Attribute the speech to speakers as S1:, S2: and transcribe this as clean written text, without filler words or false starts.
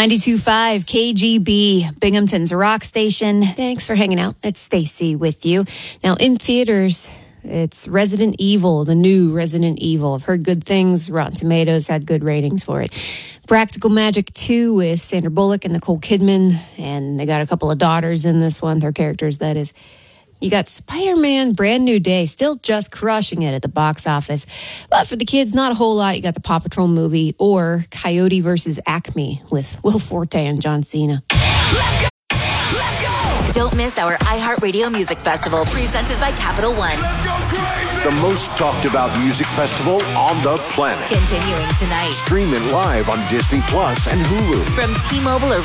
S1: 92.5 KGB, Binghamton's rock station. Thanks for hanging out. It's Stacy with you. Now, in theaters, it's Resident Evil, the new Resident Evil. I've heard good things. Rotten Tomatoes had good ratings for it. Practical Magic 2 with Sandra Bullock and Nicole Kidman. And they got a couple of daughters in this one, their characters, that is. You got Spider-Man Brand New Day, still just crushing it at the box office. But for the kids, not a whole lot. You got the Paw Patrol movie or Coyote vs. Acme with Will Forte and John Cena.
S2: Let's go! Don't miss our iHeartRadio Music Festival presented by Capital One.
S3: The most talked about music festival on the planet.
S2: Continuing tonight.
S3: Stream it live on Disney Plus and Hulu.
S2: From T-Mobile